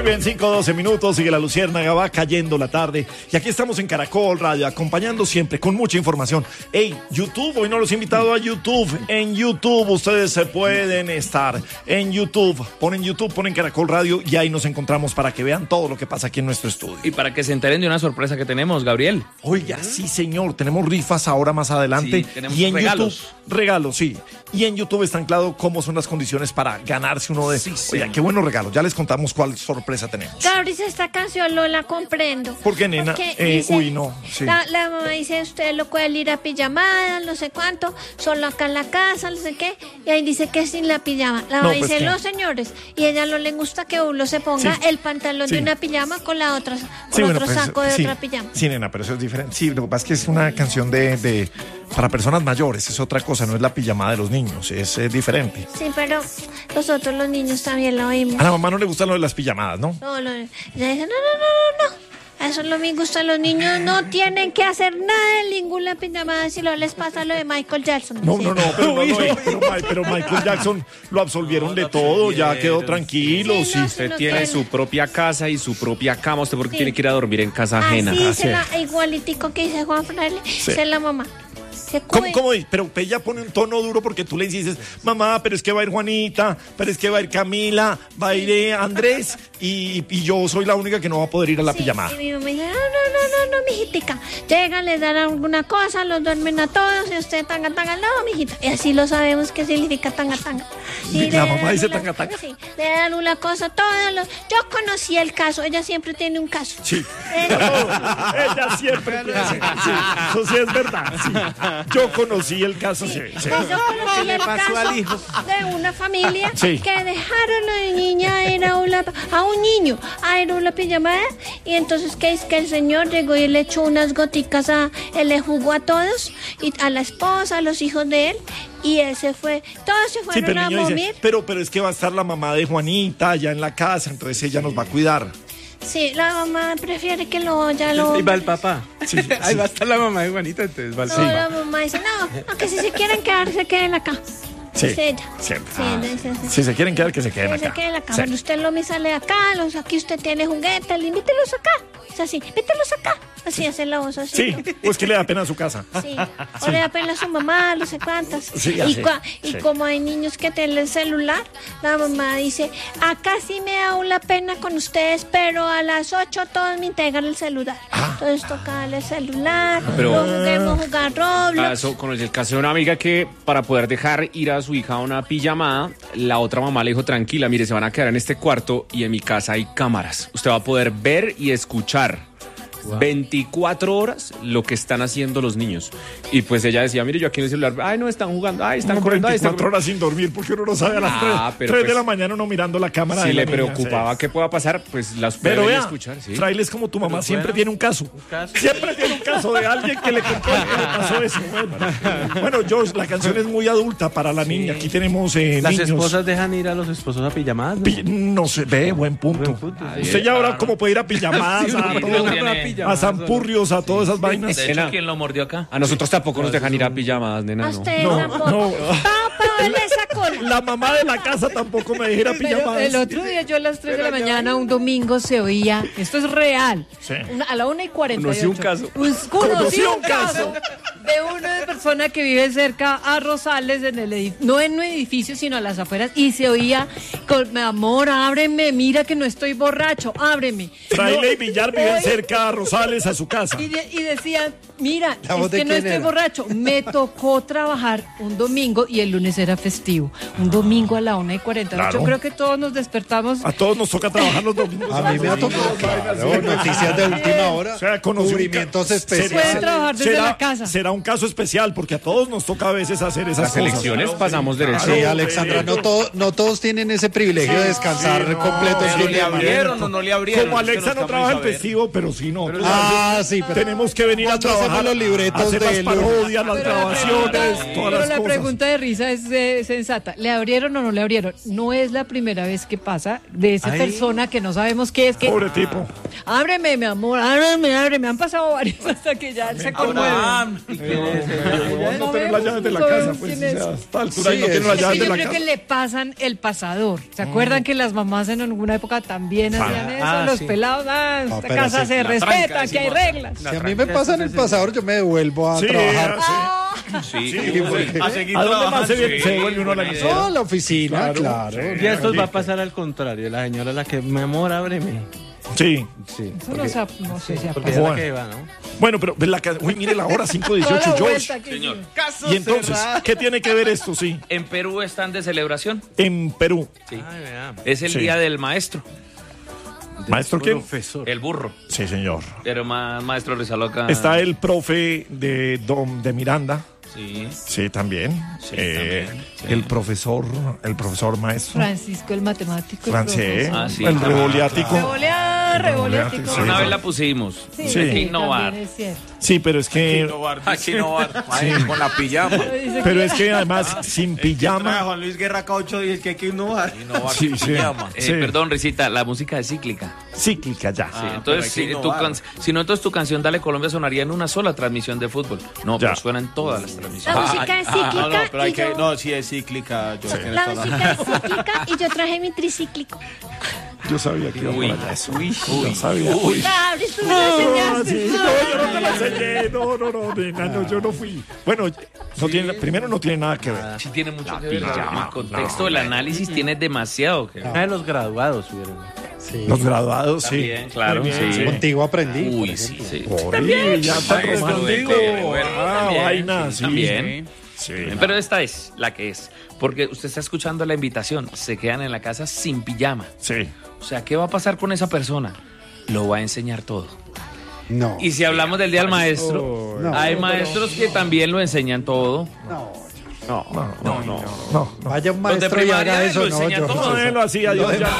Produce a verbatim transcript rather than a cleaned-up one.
Bien, cinco doce minutos, sigue la luciérnaga, va cayendo la tarde y aquí estamos en Caracol Radio, acompañando siempre con mucha información. Hey, YouTube, hoy no los he invitado a YouTube. En YouTube ustedes se pueden estar en YouTube, ponen YouTube, ponen Caracol Radio y ahí nos encontramos para que vean todo lo que pasa aquí en nuestro estudio. Y para que se enteren de una sorpresa que tenemos, Gabriel. Oiga, sí señor, tenemos rifas ahora más adelante. Sí, tenemos y en regalos. YouTube, regalos, sí. Y en YouTube está anclado cómo son las condiciones para ganarse uno de Sí, esos. sí. Oiga, qué buenos regalos, ya les contamos cuál sorpresa tenemos. Gabriel, esta canción no la comprendo. ¿Por qué, nena? Porque Eh, dice- uy, no, sí. La, la mamá dice, usted lo puede ir a pijamada, no sé cuánto, solo acá en la casa, no sé qué. Y ahí dice que sin la pijama. La No, mamá pues, dice, ¿qué? no, señores. Y a ella no le gusta que uno se ponga Sí. el pantalón Sí. de una pijama con la otra, con Sí, bueno, otro pues, saco de sí, otra pijama. Sí, nena, pero eso es diferente. Sí, lo que pasa es que es una canción de, de para personas mayores, es otra cosa, no es la pijamada de los niños, es, eh, diferente. Sí, pero nosotros los niños también lo oímos. A la mamá no le gustan lo de las pijamadas, ¿no? No, no, ella dice, no, no, no, no, no. Eso no me gusta. Los niños no tienen que hacer nada de ninguna pijamada si no les pasa lo de Michael Jackson. No, ¿sí? no, no, pero, no, no, eh, pero, Ma- pero Michael Jackson lo absolvieron de todo, ya quedó tranquilo, Sí, sí. no, Usted no tiene tiene. su propia casa y su propia cama. ¿Usted por qué Sí. tiene que ir a dormir en casa ajena? Así Así se la, es. igualitico que dice Juan Fraile, Sí. es la mamá. Se ¿Cómo, cuida. cómo dice? Pero ella pone un tono duro porque tú le dices, mamá, pero es que va a ir Juanita, pero es que va a ir Camila, va a ir eh, Andrés y, y yo soy la única que no va a poder ir a la Sí, pijamada. y mi mamá dice, no, no, no, no, no, mijitica. Llegan, les dan alguna cosa, los duermen a todos y usted tanga, tanga, no, mijita. Y así lo sabemos qué significa tanga, tanga. Y La le mamá dan dice una- tanga, tanga. Sí, le dan una cosa, todos los... Yo conocí el caso, ella siempre tiene un caso. Sí. Eh, Ella siempre tiene ese- sí, eso sí es verdad. Sí. Yo conocí el caso, sí. sí. Pues yo conocí el caso de una familia Sí. que dejaron a la niña a ir a, una, a un niño a ir a una pijamada y entonces que es que el señor llegó y le echó unas goticas a, él le jugó a todos y a la esposa, a los hijos de él y él se fue, todos se Sí, fueron pero a el niño momir. dice, pero, pero es que va a estar la mamá de Juanita allá en la casa, entonces ella nos va a cuidar. Sí, la mamá prefiere que lo ya lo... Ahí va el papá. Sí, sí. Ahí va a estar la mamá de Juanita, entonces va el No, papá. la mamá dice, no, no, que si se quieren quedar, se queden acá. Sí, Dice ella. siempre. Sí, dice, sí. Si se quieren quedar, que se queden Que se acá. queden acá. Sí. Bueno, usted lo me sale acá, los, aquí usted tiene juguetes, invítelos acá. Es así, invítelos acá. Así hace la voz así. Sí, o es que le da pena a su casa. Sí. O le da pena a su mamá, no sé cuántas. Sí, y así. cua- y Sí. como hay niños que tienen el celular, la mamá dice, acá sí me da una pena con ustedes, pero a las ocho todos me integran el celular. Ah. Entonces toca darle el celular, Pero- no juguemos a jugar Roblox. Ah, eso, con el caso de una amiga que para poder dejar ir a su hija a una pijamada, la otra mamá le dijo, tranquila, mire, se van a quedar en este cuarto y en mi casa hay cámaras. Usted va a poder ver y escuchar veinticuatro horas lo que están haciendo los niños. Y pues ella decía, mire, yo aquí en el celular, ay, no, están jugando, ay, están Como corriendo, ay, están veinticuatro horas sin dormir porque uno no sabe a las Ah, tres pero de pues, la mañana uno mirando la cámara. Si de la le niña, preocupaba sí. que pueda pasar, pues las puede Pero ver y vea, escuchar. ¿Sí? Fraile es como tu mamá, Pero siempre bueno, tiene un caso. caso. Siempre tiene un caso de alguien que le contó que le pasó eso. Bueno, bueno, George, la canción es muy adulta para la niña. Aquí tenemos eh, Las niños. esposas dejan ir a los esposos a pijamadas, ¿no? Pi- No se ve, buen punto. Buen punto, sí. Usted ya ahora como puede ir a pijamadas, Sí, a, uno todo, tiene a pijamadas, Sanpurrios, a todas esas vainas. De hecho, ¿quién lo mordió acá? A nosotros tampoco nos dejan ir a pijamadas, A nena, no. ustedes No, tampoco. no. No, pero él le sacó la... La mamá de la casa tampoco me dejera Pero pijamadas. el otro día yo a las tres de la mañana, un domingo, se oía, esto es real, Sí. una- a la una y cuarenta y ocho. Conocí un caso. Pues, conocí Conocí un un caso. caso de una persona que vive cerca a Rosales, en el edif- no en un edificio, sino a las afueras, y se oía, con, mi amor, ábreme, mira que no estoy borracho, ábreme. Fraile No, y Villar viven hoy- cerca a Rosales, a su casa. Y, de- y decían, mira, ¿La voz es de que no quién estoy era? borracho. Me tocó trabajar un domingo y el lunes era festivo. Un domingo a la una y cuarenta y ocho. Claro. Creo que todos nos despertamos. A todos nos toca trabajar los domingos. A mí me ha tocado, claro, noticias de última hora, O sea, conocí un cubrimientos ca- especiales. Pueden trabajar desde será, la casa. será un caso especial porque a todos nos toca a veces hacer esas Las cosas. elecciones pasamos derecho. Sí, Alexandra, no, todo- no todos tienen ese privilegio de descansar Sí, no, completos pero fin ¿Le de semana. abrieron o no le abrieron? Como Es que Alexa nos no vamos trabaja a el ver. festivo, pero sí, no. Ah, sí, pero Tenemos que venir a ¿cuándo hacemos trabajar, los libretos hacer de las lunes? parodias, las Pero la grabaciones, pregunta- todas pero las la cosas. pregunta de risa es eh, sensata. ¿Le abrieron o no le abrieron? No es la primera vez que pasa de esa Ay. persona que no sabemos qué es. Que Pobre tipo. ábreme, mi amor, ábreme, ábreme. Han pasado varios hasta que ya él se conmueve. ¿Y quién es ese? No, no tener las llaves de la ¿Saben casa, pues, quién o sea, es? a esta altura Sí, y no tiene es- las Es que llaves de yo la creo casa. que le pasan el pasador. ¿Se acuerdan que las mamás en alguna época también hacían eso? Ah, Los sí. pelados, ah, esta pero casa sí, se la respeta, tranca, aquí hay decimos. reglas. Si a mí me pasan el pasador, yo me devuelvo a Sí, trabajar. ah, Sí, sí, porque- a seguir ¿A dónde más se, trabajando. viene- se devuelve uno a la buena emisora? No, a la oficina, claro. Y esto va a pasar al contrario. La señora es la que, mi amor, ábreme. Sí. Sí. Eso no, se ha- no sé si ha Porque es pasado. la que va, ¿no? Bueno, pero ven la ca- uy, mire la hora, cinco Toda dieciocho, la George. vuelta que Señor. dio. Y entonces, ¿qué tiene que ver esto, sí? En Perú están de celebración. En Perú. Sí. Ay, vea. Es el Sí. día del maestro, ¿Maestro quién? Profesor. el burro. Sí, señor. Pero más maestro Rizaloca. Está el profe de, Dom, de Miranda. Sí. Sí, también. Sí, Eh, también, sí. El profesor, el profesor maestro. Francisco, el matemático. el Francés. profesor. Ah, sí. El revoliático. Revolear, revoleático. Sí. Una vez la pusimos. Sí, Hay Sí. que innovar. también es cierto. Sí, pero es que. Aquí innovar. Con la pijama. Dice Pero que- es que además, sin pijama. Juan Luis Guerra Caucho dice que hay que innovar. Innovar Sí, con sí. pijama. Eh, Sí. Perdón, Risita, la música es cíclica. Cíclica ya. Sí, Ah, entonces, pero hay que si, tu innovar. can- si no, entonces tu canción Dale Colombia sonaría en una sola transmisión de fútbol. No, Ya. pero suena en todas las La transmisiones. música es cíclica. No, no, pero hay y que. yo- No, sí es cíclica. Yo sé que La esto no- música es cíclica y yo traje mi tricíclico. Yo sabía que iba Uy, por allá eso. uy, Yo uy, sabía. uy. Ah, tú me lo No, enseñaste. sí, no, yo no te lo enseñé. No, no, no, nena, no, yo no fui. Bueno, no tiene, primero no tiene nada que ver. Sí tiene mucho que ver. pijama, El contexto no, del análisis tiene demasiado que ver. Una de los graduados subieron. Sí. Los graduados, sí. También, claro, Muy bien, sí. Contigo aprendí. por Uy, sí, ejemplo. sí. Oye, ya está Maestro, contigo. de- bueno, Ah, también, vaina, sí, sí. también. Sí. Pero esta es la que es. Porque usted está escuchando la invitación. Se quedan en la casa sin pijama. Sí. O sea, ¿qué va a pasar con esa persona? Lo va a enseñar todo. No. Y si hablamos del Día del Maestro, No. hay maestros que también lo enseñan todo. No. No, no, no, no. no. Vaya un Los de maestro y haga primaria eso, lo no, enseñan yo. todo. No, él lo hacía, Dios ya.